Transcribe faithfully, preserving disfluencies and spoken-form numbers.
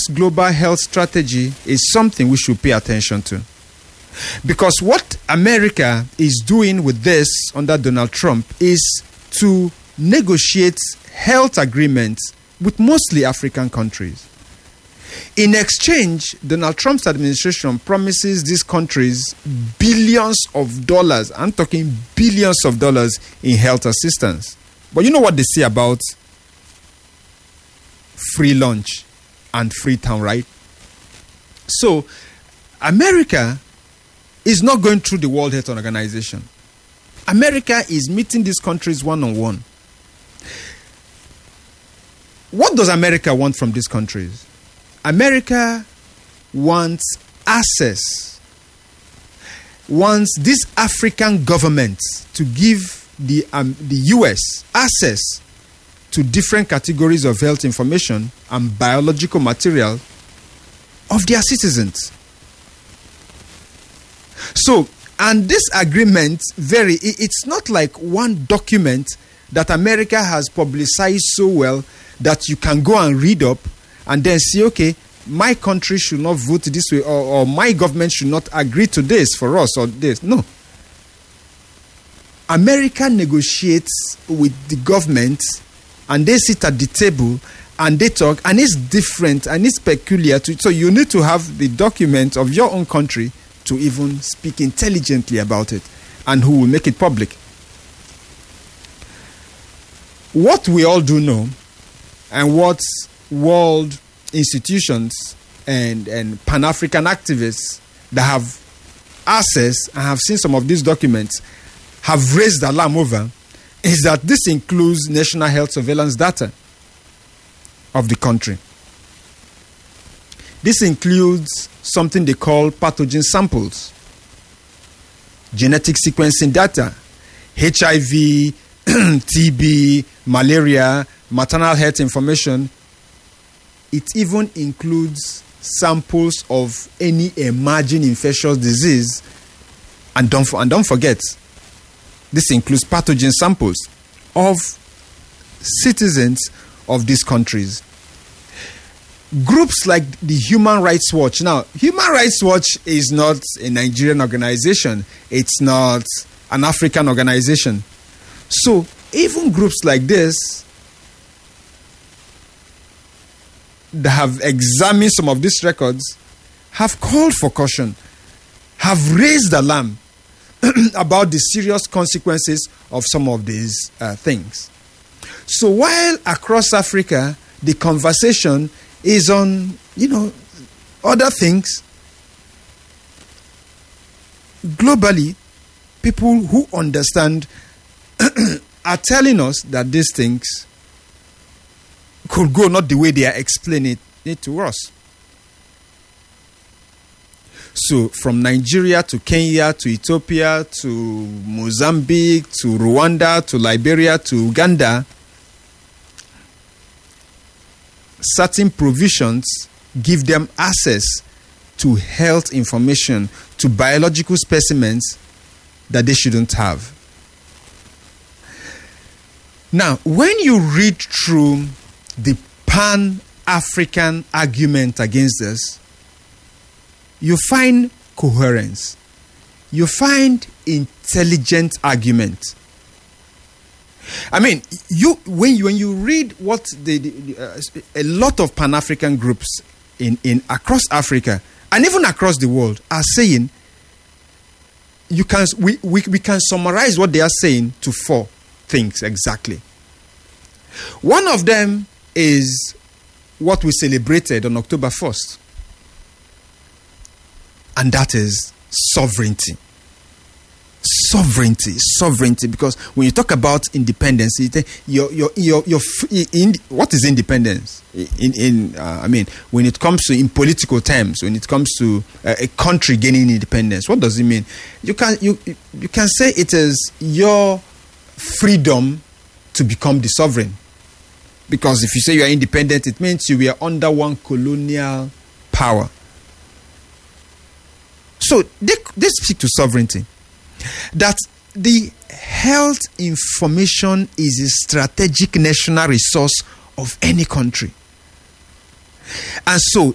this global health strategy is something we should pay attention to. Because what America is doing with this under Donald Trump is to negotiate health agreements with mostly African countries. In exchange, Donald Trump's administration promises these countries billions of dollars. I'm talking billions of dollars in health assistance. But you know what they say about free lunch and Freetown, right? So, America is not going through the World Health Organization. America is meeting these countries one-on-one. What does America want from these countries? America wants access, wants these African governments to give the, um, the U S access to different categories of health information and biological material of their citizens. So, and this agreement, very, it's not like one document that America has publicized so well that you can go and read up and then see, okay, my country should not vote this way, or, or my government should not agree to this for us or this. No. America negotiates with the government and they sit at the table and they talk, and it's different and it's peculiar. To, so you need to have the document of your own country to even speak intelligently about it, and who will make it public. What we all do know, and what world institutions and, and Pan-African activists that have access and have seen some of these documents have raised alarm over, is that this includes national health surveillance data of the country. This includes something they call pathogen samples, genetic sequencing data, H I V, T B, malaria, maternal health information. It even includes samples of any emerging infectious disease. And don't, and don't forget, this includes pathogen samples of citizens of these countries. Groups like the Human Rights Watch. Now, Human Rights Watch is not a Nigerian organization. It's not an African organization. So, even groups like this that have examined some of these records have called for caution, have raised alarm about the serious consequences of some of these uh, things. So, while across Africa, the conversation is on, you know, other things, globally, people who understand are telling us that these things could go not the way they are explaining it to us. So from Nigeria to Kenya to Ethiopia to Mozambique to Rwanda to Liberia to Uganda, certain provisions give them access to health information, to biological specimens that they shouldn't have. Now, when you read through the Pan-African argument against this, you find coherence. You find intelligent argument. I mean, you when you when you read what the, the uh, a lot of Pan-African groups in, in across Africa and even across the world are saying, you can we, we we can summarize what they are saying to four things exactly. One of them is what we celebrated on October first, and that is sovereignty. Sovereignty, sovereignty, because when you talk about independence, your your your your in, what is independence? In in uh, I mean, when it comes to in political terms, when it comes to uh, a country gaining independence, what does it mean? You can you you can say it is your freedom to become the sovereign, because if you say you are independent, it means you were under one colonial power. So they they speak to sovereignty. That the health information is a strategic national resource of any country. And so